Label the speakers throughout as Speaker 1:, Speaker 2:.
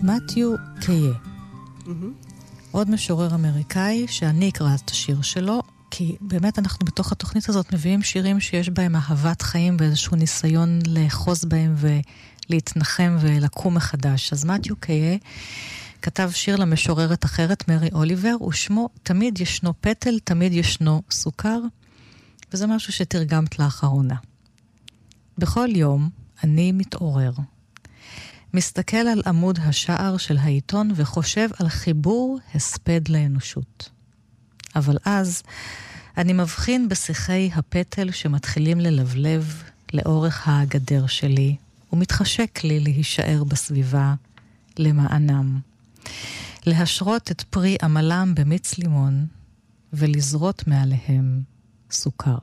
Speaker 1: מתיו קיי. עוד משורר אמריקאי שאני אקרא את השיר שלו, כי באמת אנחנו בתוך התוכנית הזאת מביאים שירים שיש בהם אהבת חיים ואיזשהו ניסיון לאחוז בהם ולהתנחם ולקום מחדש. אז מתיו קיי כתב שיר למשוררת אחרת, מרי אוליבר, ושמו תמיד ישנו פטל, תמיד ישנו סוכר, וזה משהו שתרגמת לאחרונה. בכל יום אני מתעורר, מסתכל על עמוד השער של העיתון וחושב על חיבור הספד לאנושות. אבל אז אני מבחין בשיחי הפטל שמתחילים ללבלב לאורך הגדר שלי, ומתחשק לי להישאר בסביבה למענם. להשרות את פרי עמלם במיץ לימון ולזרות מעליהם סוכר.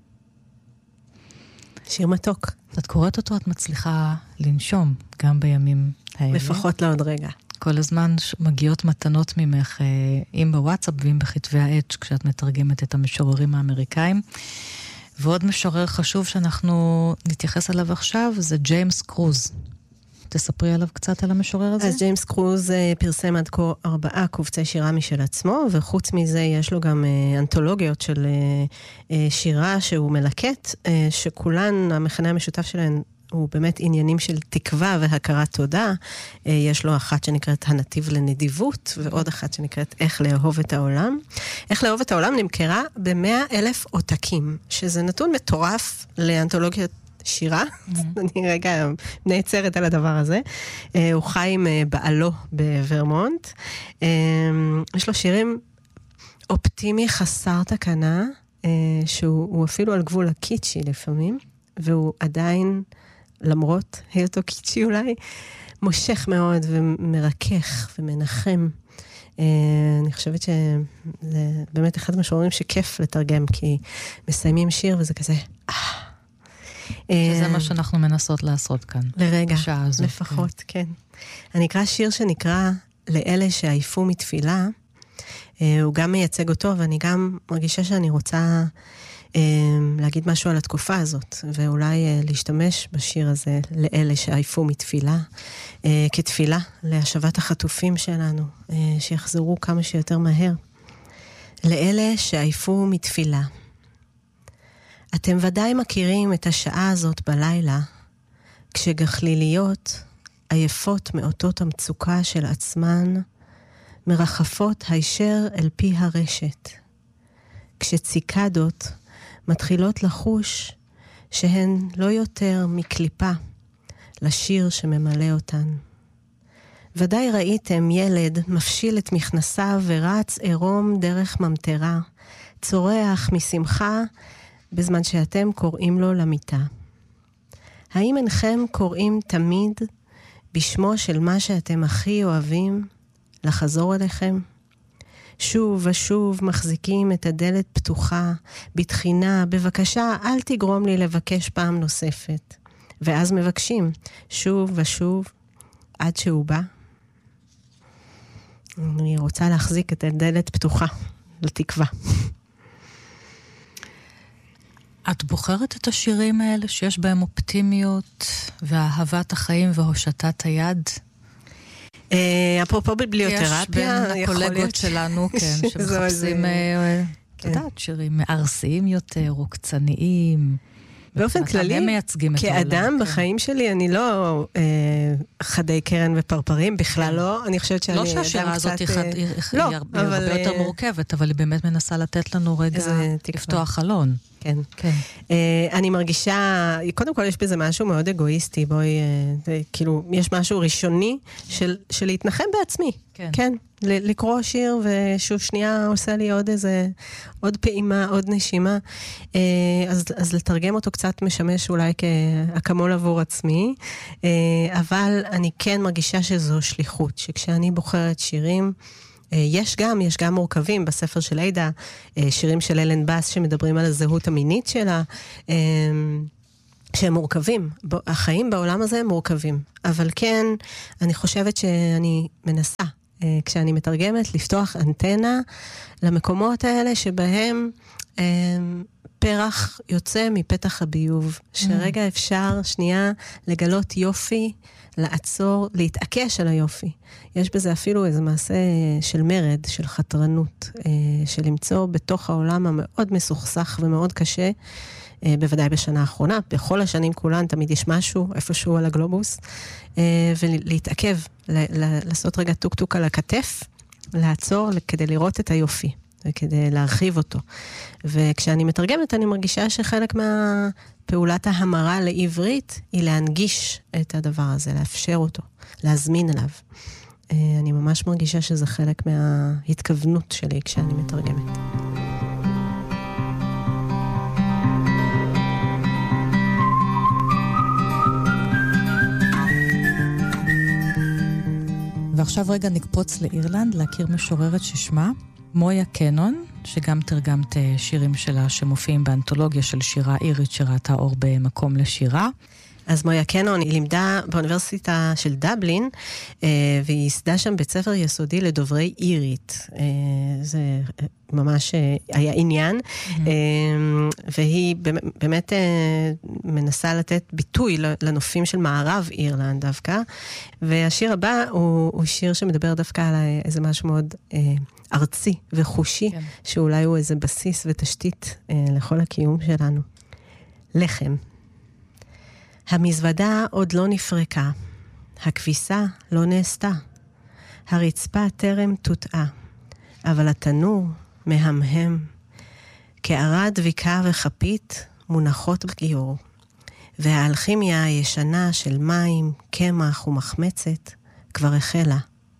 Speaker 2: שיר מתוק.
Speaker 1: את קוראת אותו, את מצליחה לנשום גם בימים האלה.
Speaker 2: לפחות לעוד רגע.
Speaker 1: כל הזמן מגיעות מתנות ממך, אם בוואטסאפ ואם בכתבי העט, כשאת מתרגמת את המשוררים האמריקאים. ועוד משורר חשוב שאנחנו נתייחס עליו עכשיו, זה ג'יימס קרוז. תספרי עליו קצת על המשורר הזה?
Speaker 2: אז ג'יימס קרוז פרסם עד כה 4 קובצי שירה משל עצמו, וחוץ מזה יש לו גם אנתולוגיות של שירה שהוא מלקט, שכולן, המכנה המשותף שלהן, הוא באמת עניינים של תקווה והכרת תודה. יש לו אחת שנקראת הנתיב לנדיבות, ועוד אחת שנקראת איך לאהוב את העולם. איך לאהוב את העולם נמכרה ב100,000 עותקים, שזה נתון מטורף לאנתולוגיות שירה. אני רגע נעצרת על הדבר הזה. הוא חי עם בעלו בוורמונט. יש לו שירים אופטימי חסר תקנה, שהוא אפילו על גבול הקיצ'י לפעמים, והוא עדיין, למרות היותו קיצ'י אולי, מושך מאוד ומרכך ומנחם. אני חושבת שזה באמת אחד המשוררים שכיף לתרגם, כי מסיימים שיר וזה כזה,
Speaker 1: שזה מה שאנחנו מנסות לעשות כאן.
Speaker 2: לרגע, לפחות, כן. אני אקרא שיר שנקרא לאלה שעייפו מתפילה. הוא גם מייצג אותו, ואני גם מרגישה שאני רוצה להגיד משהו על התקופה הזאת, ואולי להשתמש בשיר הזה לאלה שעייפו מתפילה, כתפילה להשבת החטופים שלנו, שיחזרו כמה שיותר מהר. לאלה שעייפו מתפילה. אתם ודאי מכירים את השעה הזאת בלילה, כשגחליליות, עייפות מאותות המצוקה של עצמן, מרחפות הישר אל פי הרשת. כשציקדות מתחילות לחוש שהן לא יותר מקליפה לשיר שממלא אותן. ודאי ראיתם ילד מפשיל את מכנסיו ורץ עירום דרך ממטרה, צורח משמחה, בזמן שאתם קוראים לו למיטה. האם אינכם קוראים תמיד בשמו של מה שאתם הכי אוהבים לחזור אליכם? שוב ושוב מחזיקים את הדלת פתוחה, בתחינה, בבקשה אל תגרום לי לבקש פעם נוספת. ואז מבקשים שוב ושוב עד שהוא בא. אני רוצה להחזיק את הדלת פתוחה לתקווה.
Speaker 1: את בוחרת את השירים האלה שיש בהם אופטימיות ואהבת החיים והושטת היד?
Speaker 2: אפרופו ביבליותרפיה,
Speaker 1: יש בין הקולגות שלנו, כן, שמחפשים, את יודעת, שירים מארסיים יותר, או קצניים.
Speaker 2: באופן כללי, כאדם בחיים שלי, אני לא חדי קרן ופרפרים, בכלל לא, אני חושבת שאני
Speaker 1: לא שהשירה הזאת היא הרבה יותר מורכבת, אבל היא באמת מנסה לתת לנו רגע לפתוח חלון.
Speaker 2: כן. אני מרגישה, קודם כל יש בזה משהו מאוד אגואיסטי, בואי, כאילו, יש משהו ראשוני של להתנחם בעצמי. כן. לקרוא שיר, ושוב שנייה עושה לי עוד פעימה, עוד נשימה, אז לתרגם אותו קצת משמש אולי כאקמול עבור עצמי, אבל אני כן מרגישה שזו שליחות, שכשאני בוחרת שירים, יש גם מורכבים בספר של אידה, שירים של אלן בס שמדברים על הזהות המינית שלה, שהם מורכבים. החיים בעולם הזה הם מורכבים. אבל כן, אני חושבת שאני מנסה, כשאני מתרגמת, לפתוח אנטנה למקומות האלה שבהם פרח יוצא מפתח הביוב, שרגע אפשר שנייה לגלות יופי, לעצור, להתעקש על היופי. יש בזה אפילו איזה מעשה של מרד, של חתרנות, של למצוא בתוך העולם המאוד מסוכסך ומאוד קשה, בוודאי בשנה האחרונה, בכל השנים כולן תמיד יש משהו, איפשהו על הגלובוס, ולהתעכב, לעשות רגע טוק-טוק על הכתף, לעצור כדי לראות את היופי, וכדי להרחיב אותו. וכשאני מתרגמת, אני מרגישה שחלק מהפעולת ההמרה לעברית, היא להנגיש את הדבר הזה, לאפשר אותו, להזמין אליו. אני ממש מרגישה שזה חלק מההתכוונות שלי כשאני מתרגמת.
Speaker 1: ועכשיו רגע נקפוץ לאירלנד, להכיר משוררת ששמה מויה קנון, שגם תרגמת שירים שלה שמופיעים באנתולוגיה של שירה אירית שראתה אור במקום לשירה.
Speaker 2: אז מויה קנון, היא לימדה באוניברסיטה של דבלין, והיא ייסדה שם בית ספר יסודי לדוברי אירית. זה ממש היה עניין, והיא באמת מנסה לתת ביטוי לנופים של מערב אירלנד דווקא, והשיר הבא הוא שיר שמדבר דווקא על איזה משהו מאוד ארצי וחושי, שאולי הוא איזה בסיס ותשתית לכל הקיום שלנו. לחם. המזוודה עוד לא נפרקה, הכביסה לא נעשתה, הרצפה טרם תוטעה, אבל התנור מהמהם, כערה דביקה וחפית מונחות בגיור, והאלכימיה הישנה של מים, קמח ומחמצת כבר החלה.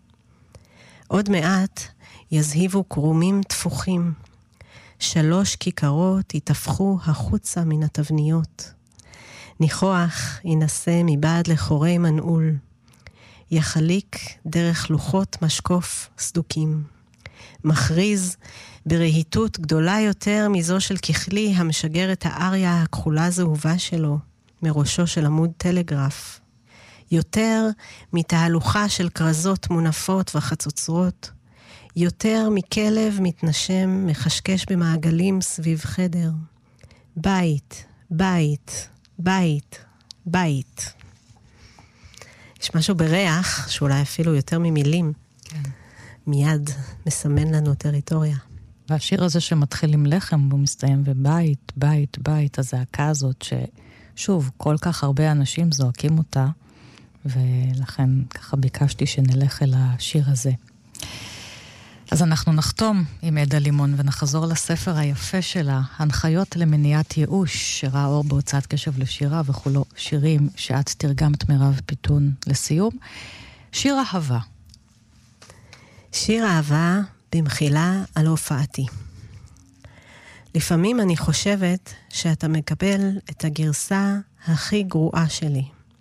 Speaker 2: עוד מעט יזהיבו קרומים תפוחים, 3 כיכרות יתפחו החוצה מן התבניות, ניחוח ינסה מבעד לחורי מנעול, יחליק דרך לוחות משקוף סדוקים, מכריז ברהיטות גדולה יותר מזו של ככלי המשגר את האריה הכחולה זהובה שלו, מראשו של עמוד טלגרף, יותר מתהלוכה של קרזות מונפות וחצוצרות, יותר מכלב מתנשם מחשקש במעגלים סביב חדר. בית, בית, בית, בית. יש משהו בריח, שאולי אפילו יותר ממילים, כן. מיד מסמן לנו טריטוריה.
Speaker 1: והשיר הזה שמתחיל עם לחם, הוא מסתיים בבית, בית, בית, הזעקה הזאת, ששוב, כל כך הרבה אנשים זועקים אותה, ולכן ככה ביקשתי שנלך אל השיר הזה. אז אנחנו נחתום עם עדה לימון ונחזור לספר היפה שלה, הנחיות למניעת ייאוש, שראה אור בהוצאת קשב לשירה וכולו שירים שאת תרגמת מירב פיתון לסיום. שיר אהבה.
Speaker 2: שיר אהבה במחילה על הופעתי. לפעמים אני חושבת שאתה מקבל את הגרסה הכי גרועה שלי.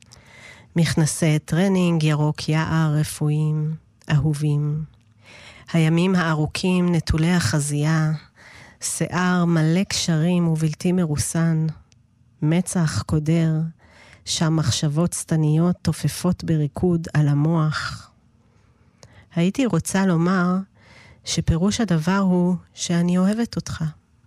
Speaker 2: מכנסי טרנינג ירוק יער רפואיים, אהובים. הימים הארוכים נטולי החזייה, שיער מלא קשרים ובלתי מרוסן, מצח קודר, שם מחשבות סתניות תופפות בריקוד על המוח. הייתי רוצה לומר שפירוש הדבר הוא שאני אוהבת אותך.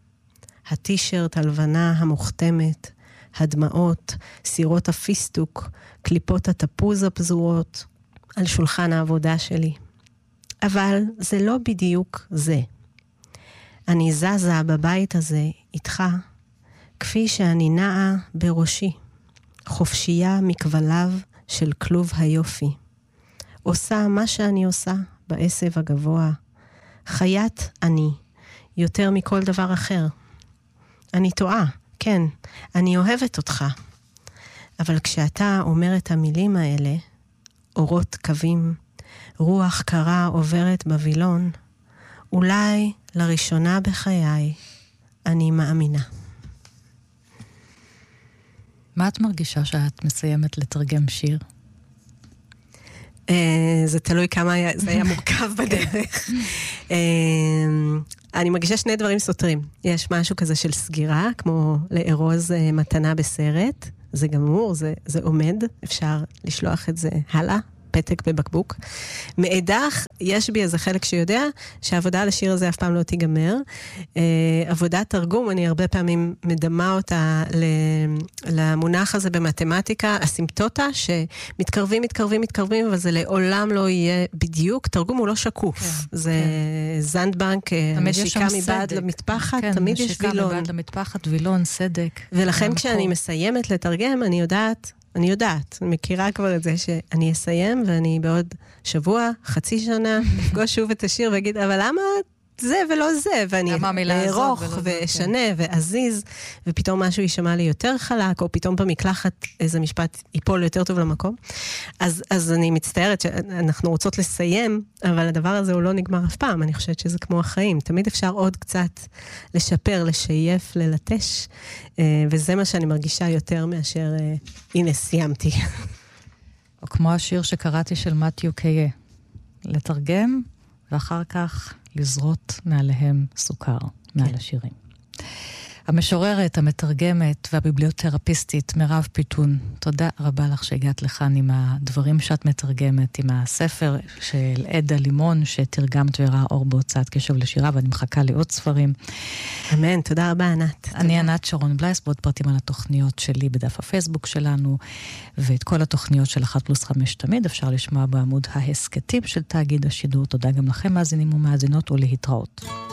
Speaker 2: הטישרט הלבנה המוכתמת, הדמעות, סירות הפיסטוק, קליפות התפוז הפזורות, על שולחן העבודה שלי. אבל זה לא בדיוק זה. אני זזה בבית הזה איתך, כפי שאני נעה בראשי, חופשייה מכבליו של כלוב היופי. עושה מה שאני עושה בעשב הגבוה. חיית אני, יותר מכל דבר אחר. אני טועה, כן, אני אוהבת אותך. אבל כשאתה אומר את המילים האלה, אורות קווים, רוח קרה עוברת בבילון, אולי לראשונה בחיי אני מאמינה.
Speaker 1: מה את מרגישה שאת מסיימת לתרגם שיר?
Speaker 2: זה תלוי כמה זה היה מורכב בדרך. אני מרגישה שני דברים סותרים. יש משהו כזה של סגירה, כמו לארוז מתנה בסרט. זה גמור, זה עומד, אפשר לשלוח את זה הלאה פתק בבקבוק. מאידך, יש בי איזה חלק שיודע שהעבודה על השיר הזה אף פעם לא תיגמר. עבודת תרגום, אני הרבה פעמים מדמה אותה למונח הזה במתמטיקה, הסימפטוטה, שמתקרבים, אבל זה לעולם לא יהיה בדיוק. תרגום הוא לא שקוף. זה זנדבנק, נשיקה מבעד למטפחת, תמיד יש וילון.
Speaker 1: נשיקה מבעד למטפחת, וילון, סדק.
Speaker 2: ולכן כשאני מסיימת לתרגם, אני יודעת, אני מכירה כבר את זה שאני אסיים, ואני בעוד שבוע, חצי שנה, אפגוש שוב את השיר ואגיד, אבל למה זה ולא זה? ואני ארוך ושנה ואזיז, ופתאום משהו יישמע לי יותר חלק, או פתאום במקלחת איזה משפט ייפול יותר טוב למקום. אז אני מצטערת שאנחנו רוצות לסיים, אבל הדבר הזה הוא לא נגמר אף פעם. אני חושבת שזה כמו החיים. תמיד אפשר עוד קצת לשפר, לשייף, ללטש, וזה מה שאני מרגישה יותר מאשר, הנה, סיימתי.
Speaker 1: או כמו השיר שקראתי של מתיו קיה, לתרגם, ואחר כך לזרות מעליהם סוכר, מעל השירים. המשוררת, המתרגמת והביבליותרפיסטית מירב פיתון, תודה רבה לך שהגעת לכאן עם הדברים שאת מתרגמת, עם הספר של עדה לימון שתרגמת וראה אור בהוצאת קשב לשירה, ואני מחכה לעוד ספרים.
Speaker 2: אמן, תודה רבה ענת.
Speaker 1: אני ענת שרון בלייס, בעוד פרטים על התוכניות שלי בדף הפייסבוק שלנו, ואת כל התוכניות של 1+5 תמיד אפשר לשמוע בעמוד ההסקטים של תאגיד השידור. תודה גם לכם מאזינים ומאזינות ולהתראות.